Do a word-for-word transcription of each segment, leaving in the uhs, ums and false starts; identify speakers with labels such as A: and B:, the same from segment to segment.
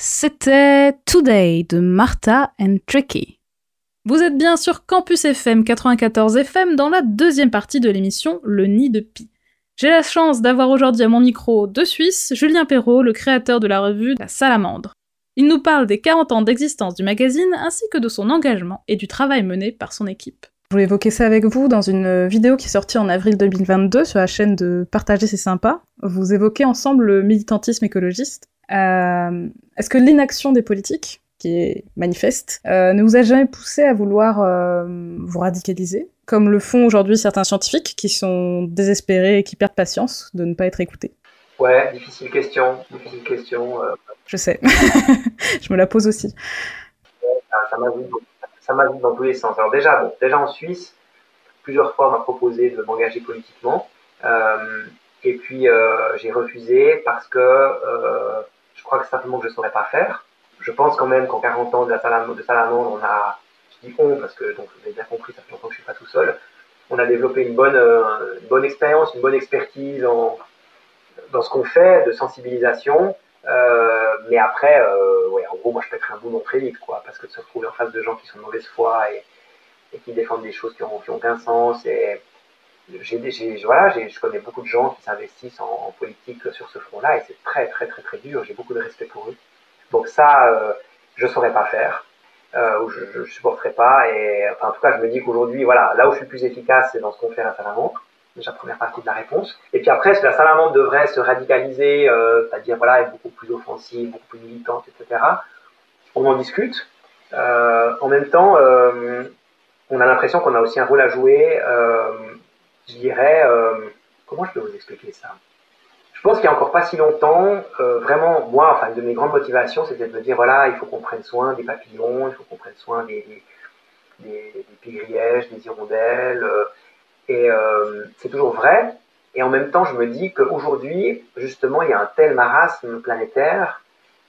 A: C'était Today de Martha and Tricky. Vous êtes bien sur Campus F M quatre-vingt-quatorze F M dans la deuxième partie de l'émission Le Nid de Pi. J'ai la chance d'avoir aujourd'hui à mon micro deux Suisses, Julien Perrault, le créateur de la revue La Salamandre. Il nous parle des quarante ans d'existence du magazine ainsi que de son engagement et du travail mené par son équipe. Je voulais évoquer ça avec vous dans une vidéo qui est sortie en avril deux mille vingt-deux sur la chaîne de Partager c'est sympa. Vous évoquez ensemble le militantisme écologiste. Euh, est-ce que l'inaction des politiques, qui est manifeste, euh, ne vous a jamais poussé à vouloir euh, vous radicaliser, comme le font aujourd'hui certains scientifiques qui sont désespérés et qui perdent patience de ne pas être écoutés?
B: Ouais, difficile question, difficile question. Euh...
A: Je sais, je me la pose aussi.
B: Ouais, ça, ça m'a vu, ça m'a vu dans tous les sens. Alors déjà, bon, déjà en Suisse, plusieurs fois on m'a proposé de m'engager politiquement, euh, et puis euh, j'ai refusé parce que euh, je crois que c'est simplement que je ne saurais pas faire. Je pense quand même qu'en quarante ans de, la salam- de Salamandre, on a, je dis on parce que donc vous avez bien compris, ça fait longtemps que je ne suis pas tout seul, on a développé une bonne, euh, une bonne expérience, une bonne expertise en, dans ce qu'on fait, de sensibilisation. Euh, mais après, euh, ouais, en gros, moi je pèterais un boulon très vite, quoi, parce que de se retrouver en face de gens qui sont de mauvaise foi et, et qui défendent des choses qui n'ont qui ont aucun sens. Et j'ai, j'ai, voilà, j'ai, je connais beaucoup de gens qui s'investissent en, en politique sur ce front-là et c'est très, très, très, très dur. J'ai beaucoup de respect pour eux. Donc ça, euh, je ne saurais pas faire, euh, ou je ne supporterais pas. Et enfin, en tout cas, je me dis qu'aujourd'hui, voilà, là où je suis plus efficace, c'est dans ce qu'on fait à Salamandre. Déjà, première partie de la réponse. Et puis après, la Salamandre devrait se radicaliser, euh, c'est-à-dire voilà, être beaucoup plus offensive, beaucoup plus militante, et cetera. On en discute. Euh, en même temps, euh, on a l'impression qu'on a aussi un rôle à jouer. Euh, je dirais, euh, comment je peux vous expliquer ça? Je pense qu'il n'y a encore pas si longtemps, euh, vraiment, moi, enfin, une de mes grandes motivations, c'était de me dire, voilà, il faut qu'on prenne soin des papillons, il faut qu'on prenne soin des, des, des, des pygrièges, des hirondelles, euh, et euh, c'est toujours vrai. Et en même temps, je me dis qu'aujourd'hui, justement, il y a un tel marasme planétaire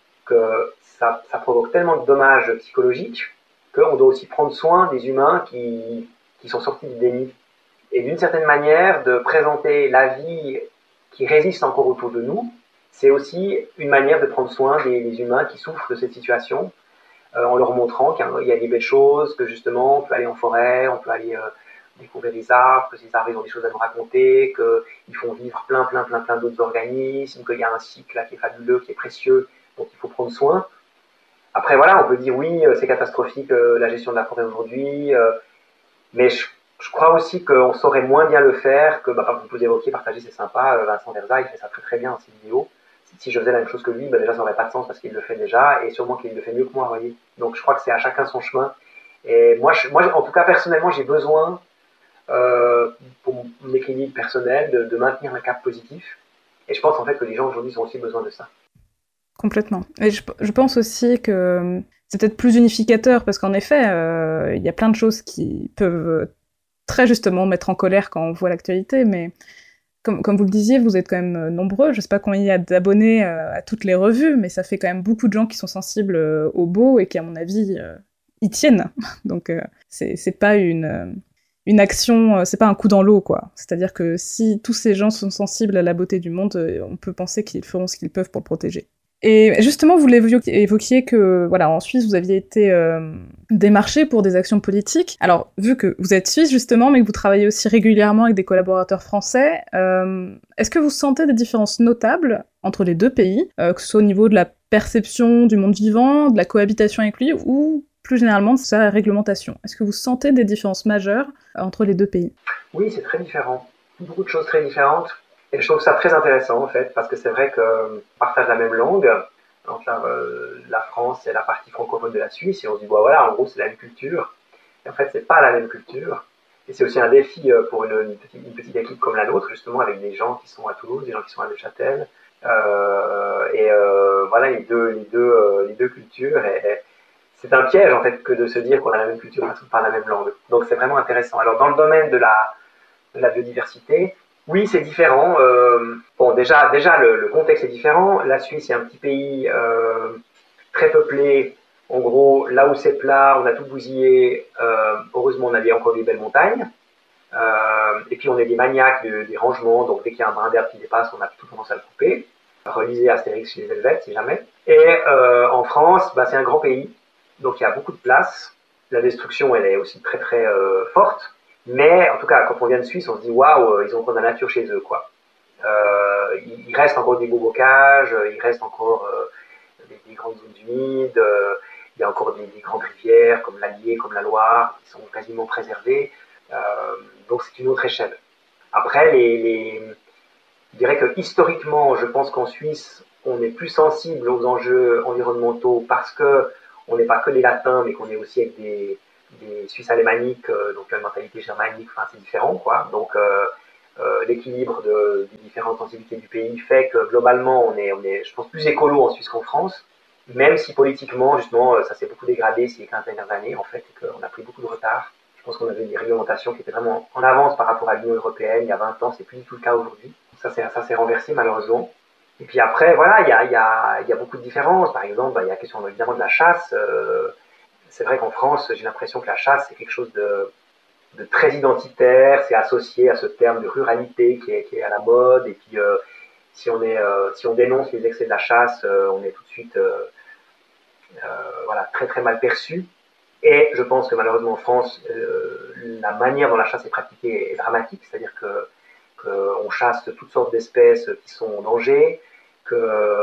B: que ça, ça provoque tellement de dommages psychologiques qu'on doit aussi prendre soin des humains qui, qui sont sortis du déni. Et d'une certaine manière, de présenter la vie qui résiste encore autour de nous, c'est aussi une manière de prendre soin des, des humains qui souffrent de cette situation, euh, en leur montrant qu'il y a des belles choses, que justement, on peut aller en forêt, on peut aller euh, découvrir des arbres, que ces arbres, ils ont des choses à nous raconter, qu'ils font vivre plein, plein, plein, plein d'autres organismes, qu'il y a un cycle là, qui est fabuleux, qui est précieux, dont il faut prendre soin. Après, voilà, on peut dire, oui, c'est catastrophique, euh, la gestion de la forêt aujourd'hui, euh, mais je Je crois aussi qu'on saurait moins bien le faire que, bah, vous évoquiez, partager, c'est sympa. Vincent Verza, il fait ça très très bien dans ses vidéos. Si je faisais la même chose que lui, bah, déjà ça n'aurait pas de sens parce qu'il le fait déjà et sûrement qu'il le fait mieux que moi, vous voyez. Donc je crois que c'est à chacun son chemin. Et moi, je, moi en tout cas, personnellement, j'ai besoin, euh, pour mon équilibre personnel, de, de maintenir un cap positif. Et je pense en fait que les gens aujourd'hui ont aussi besoin de ça.
A: Complètement. Et je, je pense aussi que c'est peut-être plus unificateur parce qu'en effet, euh, il y a plein de choses qui peuvent très justement mettre en colère quand on voit l'actualité, mais comme, comme vous le disiez, vous êtes quand même nombreux, je sais pas combien il y a d'abonnés euh, à toutes les revues, mais ça fait quand même beaucoup de gens qui sont sensibles euh, au beau et qui, à mon avis, euh, y tiennent. Donc euh, c'est, c'est pas une, euh, une action, euh, c'est pas un coup dans l'eau, quoi. C'est-à-dire que si tous ces gens sont sensibles à la beauté du monde, euh, on peut penser qu'ils feront ce qu'ils peuvent pour le protéger. Et justement, vous l'évoquiez que, voilà, en Suisse, vous aviez été euh, démarché pour des actions politiques. Alors, vu que vous êtes suisse, justement, mais que vous travaillez aussi régulièrement avec des collaborateurs français, euh, est-ce que vous sentez des différences notables entre les deux pays, euh, que ce soit au niveau de la perception du monde vivant, de la cohabitation avec lui, ou plus généralement de sa réglementation? Est-ce que vous sentez des différences majeures euh, entre les deux pays?
B: Oui, c'est très différent. Beaucoup de choses très différentes. Et je trouve ça très intéressant, en fait, parce que c'est vrai qu'on partage la même langue entre la, euh, la France et la partie francophone de la Suisse, et on se dit, bah, voilà, en gros, c'est la même culture. Et en fait, c'est pas la même culture. Et c'est aussi un défi pour une, une, petite, une petite équipe comme la nôtre, justement, avec des gens qui sont à Toulouse, des gens qui sont à Neuchâtel. Euh, et euh, voilà, les deux, les deux, euh, les deux cultures. Et, et c'est un piège, en fait, que de se dire qu'on a la même culture, parce qu'on parle la même langue. Donc, c'est vraiment intéressant. Alors, dans le domaine de la, de la biodiversité, oui, c'est différent. Euh, bon, déjà, déjà le, le contexte est différent. La Suisse est un petit pays euh, très peuplé. En gros, là où c'est plat, on a tout bousillé. Euh, heureusement, on avait encore des belles montagnes. Euh, et puis, on est des maniaques de, des rangements. Donc, dès qu'il y a un brin d'herbe qui dépasse, on a plutôt tendance à le couper. Relisez Astérix chez les Helvètes, si jamais. Et euh, en En France, bah, c'est un grand pays, donc il y a beaucoup de place. La destruction, elle est aussi très très euh, forte. Mais en tout cas, quand on vient de Suisse, on se dit waouh, ils ont encore de la nature chez eux, quoi. Euh, il, il reste encore des beaux bocages, il reste encore euh, des, des grandes zones humides, euh, il y a encore des, des grandes rivières comme l'Allier, comme la Loire, qui sont quasiment préservées. Euh, donc c'est une autre échelle. Après, les, les, je dirais que historiquement, je pense qu'en Suisse, on est plus sensible aux enjeux environnementaux parce que on n'est pas que des Latins, mais qu'on est aussi avec des, des Suisses alémaniques, euh, donc une mentalité germanique, enfin c'est différent, quoi. Donc euh, euh, l'équilibre de, des différentes sensibilités du pays fait que globalement, on est, on est, je pense, plus écolo en Suisse qu'en France, même si politiquement, justement, ça s'est beaucoup dégradé ces quinze dernières années, en fait, et qu'on a pris beaucoup de retard. Je pense qu'on avait des réglementations qui étaient vraiment en avance par rapport à l'Union européenne il y a vingt ans, c'est plus du tout le cas aujourd'hui. Ça s'est, ça s'est renversé malheureusement. Et puis après, voilà, il y a, y, a, y a beaucoup de différences. Par exemple, il y a la question évidemment de la chasse. Euh, c'est vrai qu'en France, j'ai l'impression que la chasse, c'est quelque chose de, de très identitaire. C'est associé à ce terme de ruralité qui est, qui est à la mode. Et puis, euh, si, on est, euh, si on dénonce les excès de la chasse, euh, on est tout de suite euh, euh, voilà, très très mal perçu. Et je pense que malheureusement en France, euh, la manière dont la chasse est pratiquée est dramatique, c'est-à-dire que qu'on chasse toutes sortes d'espèces qui sont en danger, qu'on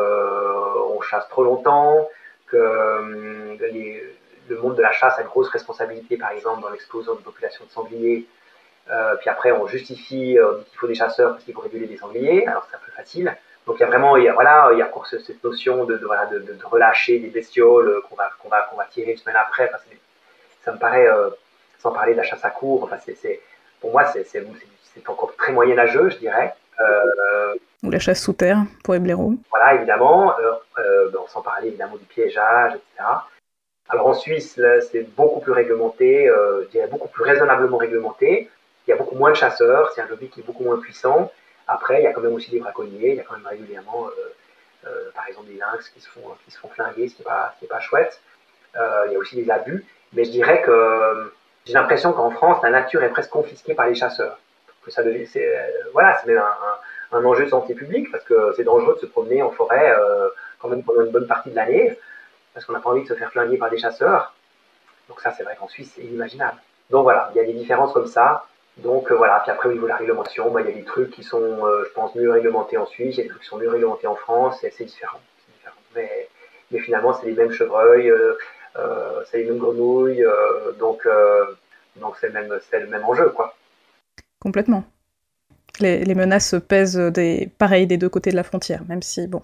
B: euh, chasse trop longtemps, que euh, les, le monde de la chasse a une grosse responsabilité, par exemple, dans l'explosion de population de sangliers. Euh, puis après, on justifie euh, qu'il faut des chasseurs parce qu'il faut réguler les sangliers, alors c'est un peu facile. Donc il y a vraiment, il y a, voilà, il y a encore cette notion de, de, voilà, de, de, de relâcher des bestioles qu'on va, qu'on va, qu'on va tirer une semaine après. Enfin, ça me paraît, euh, sans parler de la chasse à courre, enfin, c'est, c'est, pour moi, c'est, c'est, c'est encore très moyenâgeux, je dirais. Euh,
A: Ou la chasse sous terre pour les blaireaux.
B: Voilà, évidemment, euh, euh, bon, sans parler évidemment du piégeage, et cetera. Alors en Suisse, là, c'est beaucoup plus réglementé, euh, je dirais beaucoup plus raisonnablement réglementé. Il y a beaucoup moins de chasseurs, c'est un lobby qui est beaucoup moins puissant. Après, il y a quand même aussi des braconniers, il y a quand même régulièrement, euh, euh, par exemple, des lynx qui se font, qui se font flinguer, ce qui n'est pas, ce qui est pas chouette. Euh, il y a aussi des abus. Mais je dirais que euh, j'ai l'impression qu'en France, la nature est presque confisquée par les chasseurs. Que ça devient, c'est, euh, voilà, c'est même un, un, un enjeu de santé publique parce que c'est dangereux de se promener en forêt euh, quand même pendant une bonne partie de l'année parce qu'on n'a pas envie de se faire flinguer par des chasseurs. Donc ça, c'est vrai qu'en Suisse, c'est inimaginable. Donc voilà, il y a des différences comme ça. Donc euh, voilà, puis après au niveau de la réglementation, bah, il y a des trucs qui sont, euh, je pense, mieux réglementés en Suisse, il y a des trucs qui sont mieux réglementés en France, et c'est différent. C'est différent. Mais, mais finalement, c'est les mêmes chevreuils, euh, euh, c'est les mêmes grenouilles, euh, donc euh, donc c'est le même, c'est le même enjeu, quoi.
A: Complètement. Les, les menaces pèsent des, pareil des deux côtés de la frontière, même si, bon.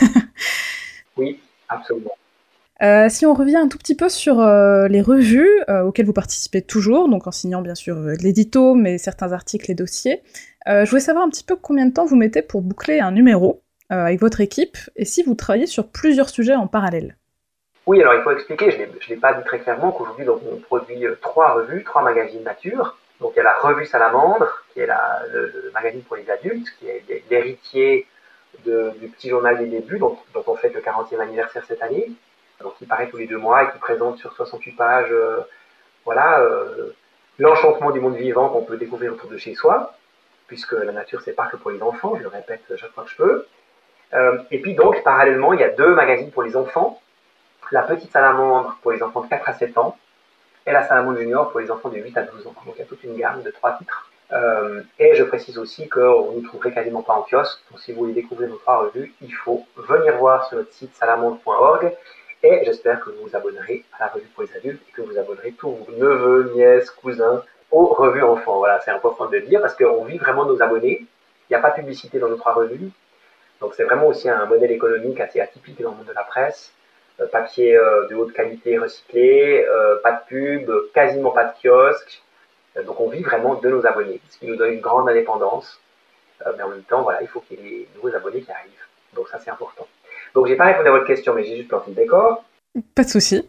B: Oui, absolument.
A: Euh, si on revient un tout petit peu sur euh, les revues euh, auxquelles vous participez toujours, donc en signant bien sûr euh, l'édito, mais certains articles et dossiers, euh, je voulais savoir un petit peu combien de temps vous mettez pour boucler un numéro euh, avec votre équipe, et si vous travaillez sur plusieurs sujets en parallèle.
B: Oui, alors il faut expliquer, je ne l'ai pas dit très clairement, qu'aujourd'hui donc, on produit euh, trois revues, trois magazines nature. Donc il y a la revue Salamandre, qui est la, le, le magazine pour les adultes, qui est l'héritier de, du petit journal des débuts, dont, dont on fête le quarantième anniversaire cette année. Donc il paraît tous les deux mois et qui présente sur soixante-huit pages euh, voilà, euh, l'enchantement du monde vivant qu'on peut découvrir autour de chez soi, puisque la nature c'est pas que pour les enfants, je le répète chaque fois que je peux. Euh, et puis donc parallèlement il y a deux magazines pour les enfants, la petite salamandre pour les enfants de quatre à sept ans et la salamandre junior pour les enfants de huit à douze ans. Donc il y a toute une gamme de trois titres. Euh, et je précise aussi qu'on ne trouverait quasiment pas en kiosque. Donc si vous voulez découvrir nos trois revues, il faut venir voir sur notre site salamandre point org. Et j'espère que vous vous abonnerez à la revue pour les adultes et que vous abonnerez tous vos neveux, nièces, cousins aux revues enfants. Voilà, c'est important de le dire parce qu'on vit vraiment de nos abonnés. Il n'y a pas de publicité dans nos trois revues. Donc c'est vraiment aussi un modèle économique assez atypique dans le monde de la presse. Euh, papier euh, de haute qualité recyclé, euh, pas de pub, quasiment pas de kiosque. Euh, donc on vit vraiment de nos abonnés, ce qui nous donne une grande indépendance. Euh, mais en même temps, voilà, il faut qu'il y ait des nouveaux abonnés qui arrivent. Donc ça c'est important. Donc j'ai pas répondu à votre question, mais j'ai juste planté le décor.
A: Pas de souci.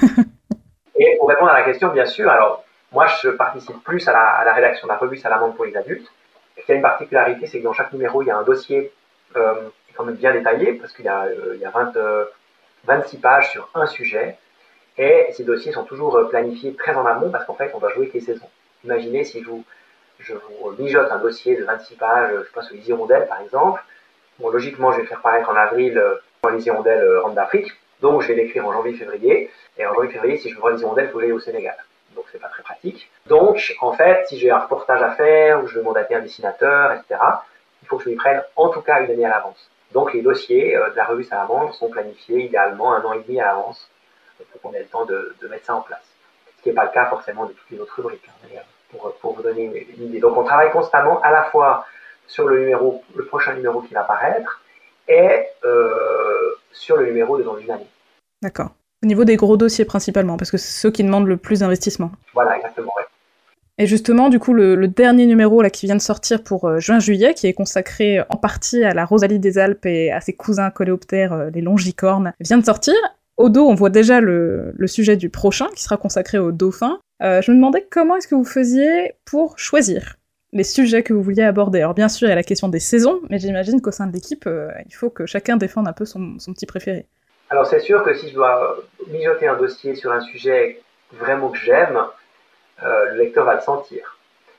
B: Et pour répondre à la question, bien sûr, alors moi je participe plus à la, à la rédaction de la revue Salamandre pour les adultes. Il y a une particularité, c'est que dans chaque numéro, il y a un dossier euh, quand même bien détaillé, parce qu'il y a, euh, il y a vingt, euh, vingt-six pages sur un sujet, et ces dossiers sont toujours planifiés très en amont, parce qu'en fait, on doit jouer avec les saisons. Imaginez si je vous, je vous mijote un dossier de vingt-six pages, je sais pas, sur les hirondelles, par exemple. Bon, logiquement, je vais le faire paraître en avril, quand les hirondelles rentrent d'Afrique. Donc je vais l'écrire en janvier-février, et en janvier-février, si je veux voir les hirondelles, il faut que j'aille au Sénégal. Donc c'est pas très pratique. Donc en fait, si j'ai un reportage à faire, ou je veux mandater un dessinateur, et cetera, il faut que je m'y prenne en tout cas une année à l'avance. Donc les dossiers euh, de la revue Salamandre sont planifiés idéalement un an et demi à l'avance, pour qu'on ait le temps de, de mettre ça en place. Ce qui n'est pas le cas forcément de toutes les autres rubriques, hein, mais, pour, pour vous donner une, une idée. Donc on travaille constamment à la fois sur le numéro, le prochain numéro qui va paraître, et euh, sur le numéro de dans une année.
A: D'accord. Au niveau des gros dossiers principalement, parce que c'est ceux qui demandent le plus d'investissement.
B: Voilà, exactement, ouais.
A: Et justement, du coup, le, le dernier numéro là qui vient de sortir pour euh, juin-juillet, qui est consacré en partie à la Rosalie des Alpes et à ses cousins coléoptères, euh, les longicornes, vient de sortir. Au dos, on voit déjà le, le sujet du prochain, qui sera consacré aux dauphins. Euh, je me demandais comment est-ce que vous faisiez pour choisir les sujets que vous vouliez aborder. Alors bien sûr, il y a la question des saisons, mais j'imagine qu'au sein de l'équipe, euh, il faut que chacun défende un peu son, son petit préféré.
B: Alors c'est sûr que si je dois mijoter un dossier sur un sujet vraiment que j'aime, euh, le lecteur va le sentir.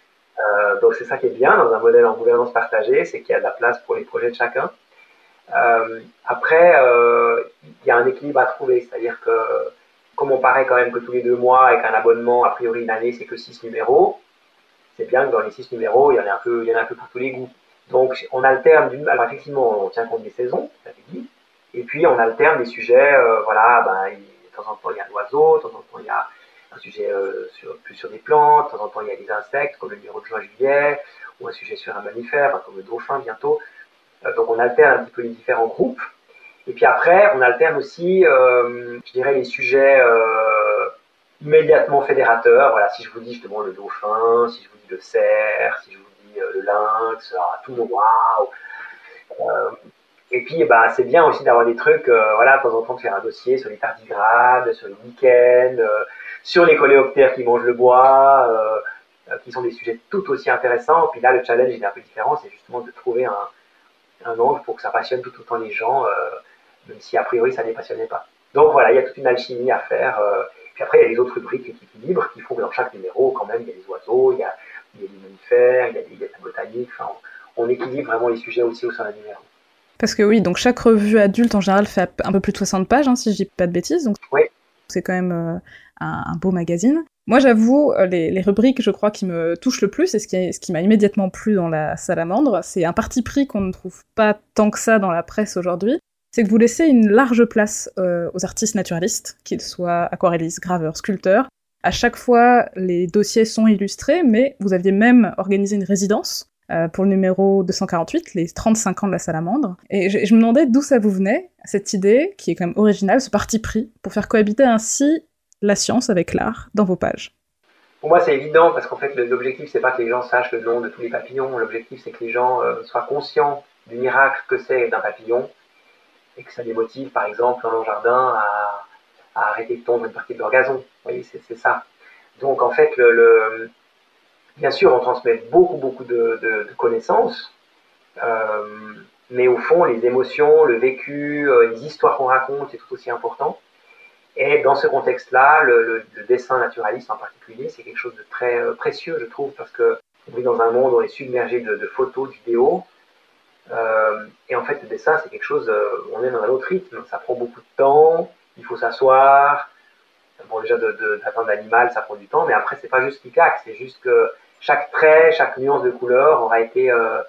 B: Euh, donc c'est ça qui est bien dans un modèle en gouvernance partagée, c'est qu'il y a de la place pour les projets de chacun. Euh, après, euh, il y a un équilibre à trouver, c'est-à-dire que comme on paraît quand même que tous les deux mois avec un abonnement, a priori une année c'est que six numéros, c'est bien que dans les six numéros, il y en a un peu, il y en a un peu pour tous les goûts. Donc on alterne d'une, alors effectivement on tient compte des saisons, ça fait dit, et puis on alterne des sujets, euh, voilà, ben, il, de temps en temps il y a l'oiseau, de temps en temps il y a un sujet euh, sur, plus sur des plantes, de temps en temps il y a des insectes comme le numéro de juin-juillet, ou un sujet sur un mammifère, ben, comme le dauphin bientôt. Euh, donc on alterne un petit peu les différents groupes. Et puis après, on alterne aussi, euh, je dirais, les sujets euh, immédiatement fédérateurs. Voilà, si je vous dis justement le dauphin, si je vous dis le cerf, si je vous dis euh, le lynx, alors, tout le monde, waouh. Euh, et puis, bah, c'est bien aussi d'avoir des trucs, euh, voilà, de temps en temps de faire un dossier sur les tardigrades, sur les lichens, euh, sur les coléoptères qui mangent le bois, euh, euh, qui sont des sujets tout aussi intéressants. Puis là, le challenge il est un peu différent, c'est justement de trouver un, un angle pour que ça passionne tout autant les gens, euh, même si a priori ça ne les passionnait pas. Donc voilà, il y a toute une alchimie à faire. Euh, puis après, il y a les autres rubriques d'équilibre qui font que dans chaque numéro, quand même, il y a des oiseaux, il y a, il y a des mammifères, il y a, des, il y a de la botanique. Enfin, on, on équilibre vraiment les sujets aussi au sein d'un numéro.
A: Parce que oui, donc chaque revue adulte en général fait un peu plus de soixante pages, hein, si je dis pas de bêtises. Donc
B: oui.
A: C'est quand même euh, un, un beau magazine. Moi, j'avoue, les, les rubriques, je crois, qui me touchent le plus, et ce qui, ce qui m'a immédiatement plu dans la Salamandre, c'est un parti pris qu'on ne trouve pas tant que ça dans la presse aujourd'hui, c'est que vous laissez une large place euh, aux artistes naturalistes, qu'ils soient aquarellistes, graveurs, sculpteurs. À chaque fois, les dossiers sont illustrés, mais vous aviez même organisé une résidence euh, pour le numéro deux cent quarante-huit, les trente-cinq ans de la Salamandre. Et je, je me demandais d'où ça vous venait, cette idée, qui est quand même originale, ce parti pris, pour faire cohabiter ainsi la science avec l'art dans vos pages.
B: Pour moi, c'est évident, parce qu'en fait, l'objectif, c'est pas que les gens sachent le nom de tous les papillons. L'objectif, c'est que les gens euh, soient conscients du miracle que c'est d'un papillon, et que ça les motive, par exemple, dans leur jardin, à, à arrêter de tondre une partie de leur gazon. Vous voyez, c'est, c'est ça. Donc, en fait, le, le, bien sûr, on transmet beaucoup, beaucoup de, de, de connaissances, euh, mais au fond, les émotions, le vécu, euh, les histoires qu'on raconte, c'est tout aussi important. Et dans ce contexte-là, le, le, le dessin naturaliste en particulier, c'est quelque chose de très euh, précieux, je trouve, parce qu'on vit dans un monde où on est submergé de, de photos, de vidéos. Euh, et en fait, le dessin, c'est quelque chose, euh, on est dans un autre rythme, ça prend beaucoup de temps, il faut s'asseoir. Bon, déjà, de, de, d'attendre l'animal, ça prend du temps, mais après, c'est pas juste clic-clac, c'est juste que chaque trait, chaque nuance de couleur aura été euh,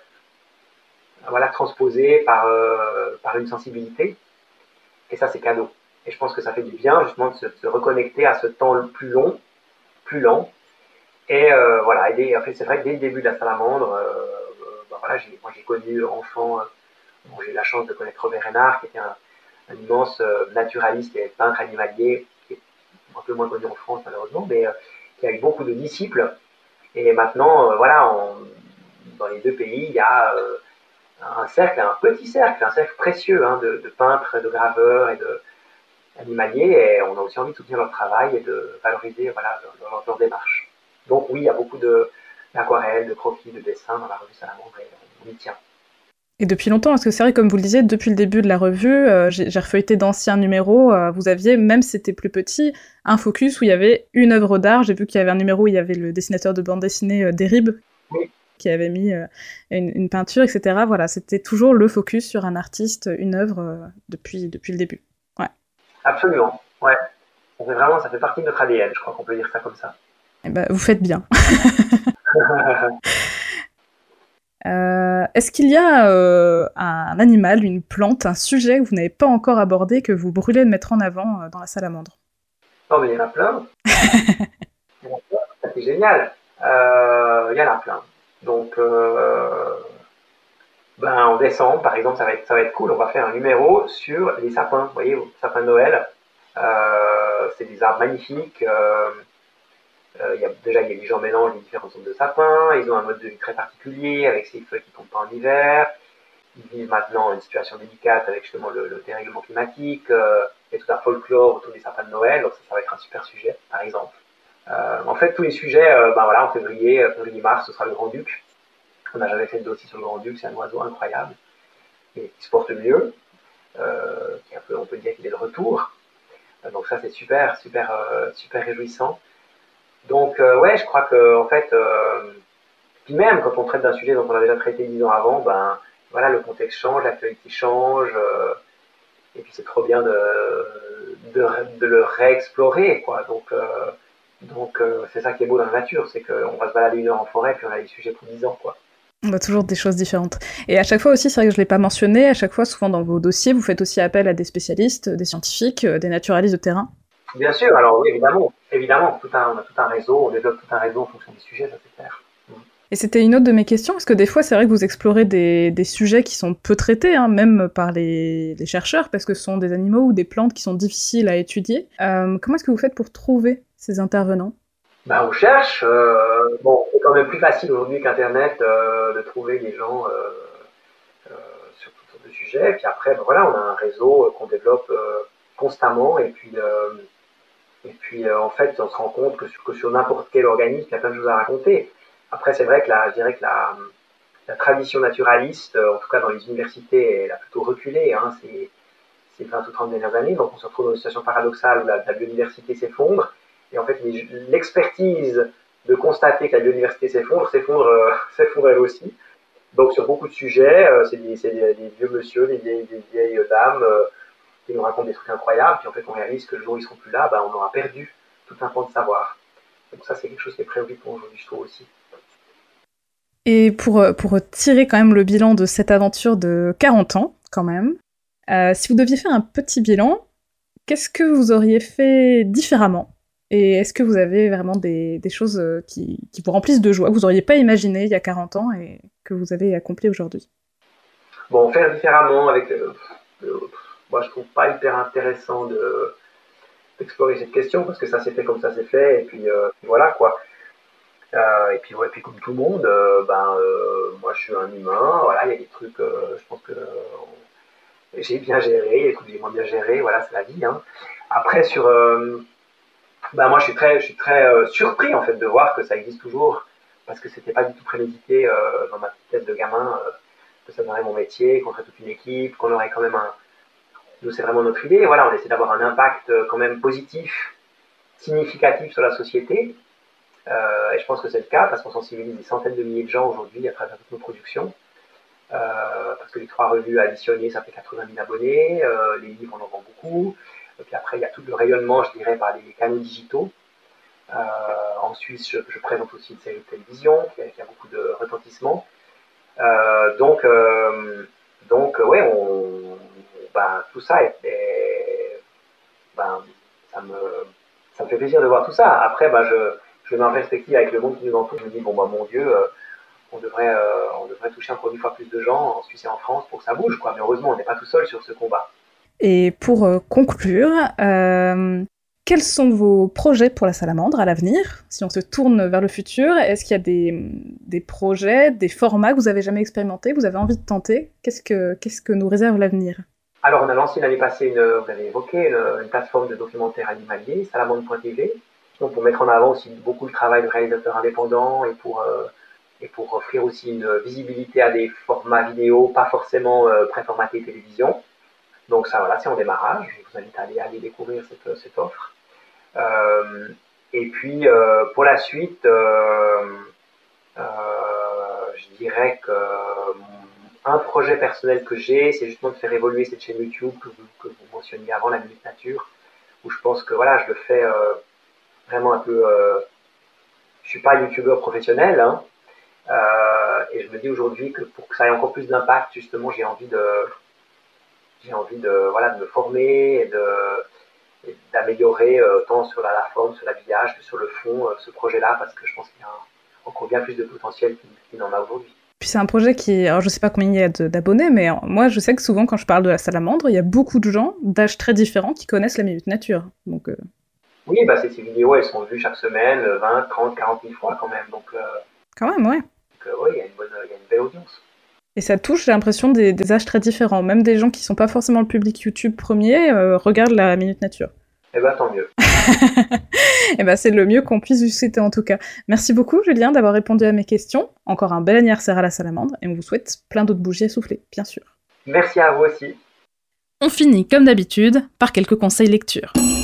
B: voilà, transposée par, euh, par une sensibilité. Et ça, c'est cadeau. Et je pense que ça fait du bien, justement, de se, de se reconnecter à ce temps plus long, plus lent. Et euh, voilà, et dès, en fait, c'est vrai que dès le début de la Salamandre, euh, ben voilà, j'ai, moi j'ai connu enfant, euh, bon, j'ai eu la chance de connaître Robert Renard, qui était un, un immense euh, naturaliste et peintre animalier, qui est un peu moins connu en France malheureusement, mais euh, qui a eu beaucoup de disciples. Et maintenant, euh, voilà, on, dans les deux pays, il y a euh, un cercle, un petit cercle, un cercle précieux hein, de, de peintres, de graveurs et de animaliers, et on a aussi envie de soutenir leur travail et de valoriser voilà, leur, leur, leur démarche. Donc oui, il y a beaucoup de, d'aquarelles, de croquis, de dessins dans la revue Salamandre, et on y tient.
A: Et depuis longtemps, parce que c'est vrai, comme vous le disiez, depuis le début de la revue, euh, j'ai, j'ai refeuilleté d'anciens numéros, euh, vous aviez, même si c'était plus petit, un focus où il y avait une œuvre d'art. J'ai vu qu'il y avait un numéro où il y avait le dessinateur de bande dessinée euh, Derib,
B: oui.
A: qui avait mis euh, une, une peinture, et cetera. Voilà, c'était toujours le focus sur un artiste, une œuvre, euh, depuis, depuis le début. Ouais.
B: Absolument. Ouais. Ça fait vraiment, ça fait partie de notre A D N, je crois qu'on peut dire ça comme ça.
A: Eh ben, vous faites bien. Euh, est-ce qu'il y a euh, un animal, une plante, un sujet que vous n'avez pas encore abordé que vous brûlez de mettre en avant euh, dans la salamandre?
B: Non, mais il y en a plein. Il y en a plein. Ça, c'est génial. Euh, il y en a plein. Donc, euh, ben, en décembre, par exemple, ça va être, ça va être cool. On va faire un numéro sur les sapins. Vous voyez, les sapins de Noël. Euh, c'est des arbres magnifiques. Euh, euh, il y a, déjà, il y a des gens mélangent les différentes sortes de sapins. Ils ont un mode de vie très particulier avec ces feuilles qui tombent pas en hiver. Ils vivent maintenant une situation délicate avec justement le, le dérèglement climatique. Euh, il y a tout un folklore autour des sapins de Noël. Donc ça, ça va être un super sujet, par exemple. Euh, en fait, tous les sujets, euh, ben voilà, en février, euh, février-mars, ce sera le Grand-Duc. On n'a jamais fait de dossier sur le Grand-Duc. C'est un oiseau incroyable et qui se porte mieux. Euh, qui est un peu, on peut dire qu'il est de retour. Euh, donc ça, c'est super, super, euh, super réjouissant. Donc euh, ouais, je crois que en fait, euh, puis même quand on traite d'un sujet dont on a déjà traité dix ans avant, ben voilà, le contexte change, l'actualité change, euh, et puis c'est trop bien de, de, de le réexplorer, quoi. Donc euh, donc euh, c'est ça qui est beau dans la nature, c'est qu'on va se balader une heure en forêt, puis on a des sujets pour dix ans, quoi.
A: On a toujours des choses différentes. Et à chaque fois aussi, c'est vrai que je ne l'ai pas mentionné, à chaque fois, souvent dans vos dossiers, vous faites aussi appel à des spécialistes, des scientifiques, euh, des naturalistes de terrain.
B: Bien sûr, alors oui, évidemment, évidemment, tout un, on a tout un réseau, on développe tout un réseau en fonction des sujets, ça c'est clair.
A: Et c'était une autre de mes questions, parce que des fois, c'est vrai que vous explorez des, des sujets qui sont peu traités, hein, même par les, les chercheurs, parce que ce sont des animaux ou des plantes qui sont difficiles à étudier. Euh, comment est-ce que vous faites pour trouver ces intervenants?
B: Ben, on cherche. Euh, bon, c'est quand même plus facile aujourd'hui qu'Internet euh, de trouver des gens euh, euh, sur toutes sortes de sujets. Puis après, ben voilà, on a un réseau euh, qu'on développe euh, constamment. Et puis, euh, et puis euh, en fait, on se rend compte que sur, que sur n'importe quel organisme, il y a plein de choses à raconter. Après, c'est vrai que la, je dirais que la, la tradition naturaliste, euh, en tout cas dans les universités, elle a plutôt reculé. Hein, c'est ces vingt ou trente dernières années. Donc on se retrouve dans une situation paradoxale où la, la biodiversité s'effondre. Et en fait, l'expertise de constater que la biodiversité s'effondre, s'effondre, euh, s'effondre elle aussi. Donc sur beaucoup de sujets, euh, c'est des, des, des, vieux monsieur, des vieilles, des vieilles dames euh, qui nous racontent des trucs incroyables. Puis en fait, on réalise que le jour où ils seront plus là, bah, on aura perdu tout un pan de savoir. Donc ça, c'est quelque chose qui est préoccupant aujourd'hui, je trouve aussi.
A: Et pour, euh, pour tirer quand même le bilan de cette aventure de quarante ans, quand même, euh, si vous deviez faire un petit bilan, qu'est-ce que vous auriez fait différemment? Et est-ce que vous avez vraiment des, des choses euh, qui, qui vous remplissent de joie, que vous n'auriez pas imaginé il y a quarante ans et que vous avez accompli aujourd'hui?
B: Bon, faire différemment avec... Euh, euh, moi, je trouve pas hyper intéressant de d'explorer cette question parce que ça s'est fait comme ça s'est fait et puis euh, voilà quoi. Euh, et puis ouais, puis comme tout le monde, euh, ben euh, moi je suis un humain, voilà, il y a des trucs, euh, je pense que euh, j'ai bien géré, il y a des trucs que j'ai moins bien géré, voilà, c'est la vie. Hein. Après sur, euh, ben moi je suis très, je suis très euh, surpris en fait de voir que ça existe toujours parce que c'était pas du tout prémédité euh, dans ma tête de gamin euh, que ça donnerait mon métier, qu'on serait toute une équipe, qu'on aurait quand même un, nous c'est vraiment notre idée, voilà, on essaie d'avoir un impact euh, quand même positif, significatif sur la société. Euh, et je pense que c'est le cas parce qu'on sensibilise des centaines de milliers de gens aujourd'hui à travers toutes nos productions. Euh, parce que les trois revues additionnées, ça fait quatre-vingt mille abonnés. Euh, les livres, on en vend beaucoup. Et puis après, il y a tout le rayonnement, je dirais, par les canaux digitaux. Euh, en Suisse, je, je, présente aussi une série de télévision qui a, qui a beaucoup de retentissement. Euh, donc, euh, donc, ouais, on, ben, tout ça, est, est, ben, ça me, ça me fait plaisir de voir tout ça. Après, ben, je, je mets en perspective avec le monde qui nous entoure. Je me dis, bon, bah, mon Dieu, euh, on, devrait, euh, on devrait toucher encore dix fois plus de gens en Suisse et en France pour que ça bouge, quoi. Mais heureusement, on n'est pas tout seul sur ce combat.
A: Et pour euh, conclure, euh, quels sont vos projets pour la salamandre à l'avenir? Si on se tourne vers le futur, est-ce qu'il y a des, des projets, des formats que vous avez jamais expérimentés, que vous avez envie de tenter? Qu'est-ce que, qu'est-ce que nous réserve l'avenir?
B: Alors, on a lancé l'année passée, une, vous avez évoqué, une, une plateforme de documentaire animalier, salamandre point t v, donc pour mettre en avant aussi beaucoup le travail de réalisateurs indépendants et pour, euh, et pour offrir aussi une visibilité à des formats vidéo, pas forcément euh, préformatés télévision. Donc ça, voilà, c'est en démarrage. Je vous invite à aller, à aller découvrir cette, cette offre. Euh, et puis, euh, pour la suite, euh, euh, je dirais que un projet personnel que j'ai, c'est justement de faire évoluer cette chaîne YouTube que vous, que vous mentionniez avant, la Minute Nature, où je pense que voilà, je le fais euh, vraiment un peu. Euh, je suis pas youtubeur professionnel, hein, euh, et je me dis aujourd'hui que pour que ça ait encore plus d'impact, justement, j'ai envie de, j'ai envie de, voilà, de me former et de, et d'améliorer euh, tant sur la, la forme, sur l'habillage que sur le fond, euh, ce projet-là, parce que je pense qu'il y a un, encore bien plus de potentiel qu'il, qu'il n'en a aujourd'hui.
A: Puis c'est un projet qui, alors je sais pas combien il y a de, d'abonnés, mais moi je sais que souvent quand je parle de la salamandre, il y a beaucoup de gens d'âges très différents qui connaissent la Minute Nature. Donc, euh...
B: Oui, bah, ces, ces vidéos, elles sont vues chaque semaine, vingt, trente, quarante mille fois quand même. Donc, euh,
A: quand même, ouais.
B: Donc, euh, ouais, il y a une bonne, il y a une belle audience.
A: Et ça touche, j'ai l'impression, des, des âges très différents. Même des gens qui sont pas forcément le public YouTube premier euh, regardent la Minute Nature.
B: Eh ben, tant mieux.
A: Eh ben, c'est le mieux qu'on puisse vous souhaiter en tout cas. Merci beaucoup, Julien, d'avoir répondu à mes questions. Encore un bel anniversaire à la salamandre, et on vous souhaite plein d'autres bougies à souffler, bien sûr.
B: Merci à vous aussi.
A: On finit, comme d'habitude, par quelques conseils lecture.